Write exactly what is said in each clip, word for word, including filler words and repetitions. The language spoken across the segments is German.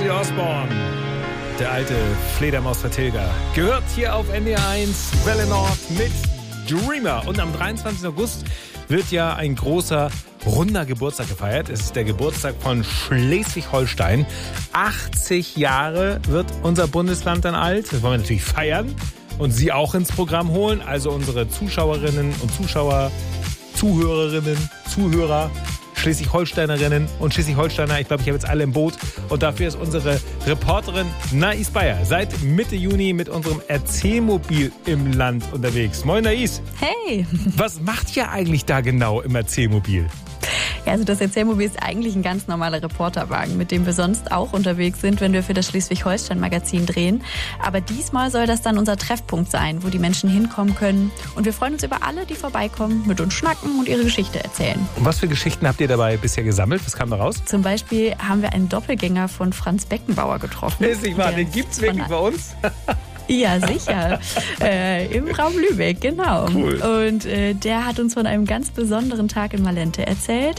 Ozzy Osbourne, der alte Fledermaus-Vertilger, gehört hier auf N D R eins Welle Nord mit Dreamer. Und am dreiundzwanzigsten August wird ja ein großer, runder Geburtstag gefeiert. Es ist der Geburtstag von Schleswig-Holstein. achtzig Jahre wird unser Bundesland dann alt. Das wollen wir natürlich feiern und Sie auch ins Programm holen. Also unsere Zuschauerinnen und Zuschauer, Zuhörerinnen, Zuhörer, Schleswig-Holsteinerinnen und Schleswig-Holsteiner. Ich glaube, ich habe jetzt alle im Boot. Und dafür ist unsere Reporterin Nais Bayer seit Mitte Juni mit unserem Erzählmobil im Land unterwegs. Moin Nais. Hey. Was macht ihr eigentlich da genau im Erzählmobil? Ja, also das Erzählmobil ist eigentlich ein ganz normaler Reporterwagen, mit dem wir sonst auch unterwegs sind, wenn wir für das Schleswig-Holstein-Magazin drehen. Aber diesmal soll das dann unser Treffpunkt sein, wo die Menschen hinkommen können. Und wir freuen uns über alle, die vorbeikommen, mit uns schnacken und ihre Geschichte erzählen. Und was für Geschichten habt ihr dabei bisher gesammelt? Was kam da raus? Zum Beispiel haben wir einen Doppelgänger von Franz Beckenbauer getroffen. Ist nicht wahr, den gibt's wirklich bei uns? Ja, sicher. äh, Im Raum Lübeck, genau. Cool. Und äh, der hat uns von einem ganz besonderen Tag in Malente erzählt.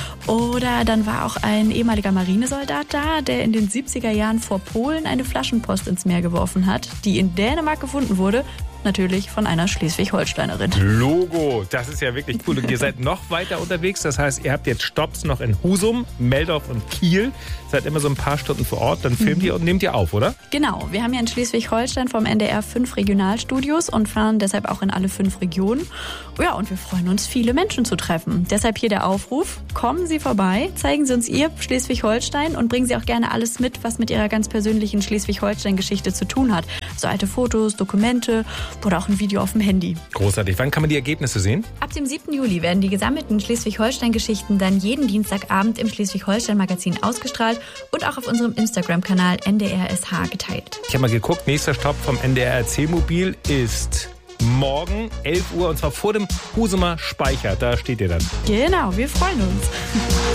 Oder dann war auch ein ehemaliger Marinesoldat da, der in den siebziger Jahren vor Polen eine Flaschenpost ins Meer geworfen hat, die in Dänemark gefunden wurde. Natürlich von einer Schleswig-Holsteinerin. Logo, das ist ja wirklich cool. Und ihr seid noch weiter unterwegs. Das heißt, ihr habt jetzt Stopps noch in Husum, Meldorf und Kiel. Seid immer so ein paar Stunden vor Ort. Dann filmt ihr und nehmt ihr auf, oder? Genau. Wir haben ja in Schleswig-Holstein vom N D R fünf Regionalstudios und fahren deshalb auch in alle fünf Regionen. Ja, und wir freuen uns, viele Menschen zu treffen. Deshalb hier der Aufruf. Kommen Sie vorbei, zeigen Sie uns Ihr Schleswig-Holstein und bringen Sie auch gerne alles mit, was mit Ihrer ganz persönlichen Schleswig-Holstein-Geschichte zu tun hat. So alte Fotos, Dokumente oder auch ein Video auf dem Handy. Großartig. Wann kann man die Ergebnisse sehen? Ab dem siebten Juli werden die gesammelten Schleswig-Holstein-Geschichten dann jeden Dienstagabend im Schleswig-Holstein-Magazin ausgestrahlt und auch auf unserem Instagram-Kanal N D R S H geteilt. Ich habe mal geguckt, nächster Stopp vom N D R Erzählmobil ist morgen elf Uhr und zwar vor dem Husumer Speicher. Da steht ihr dann. Genau, wir freuen uns.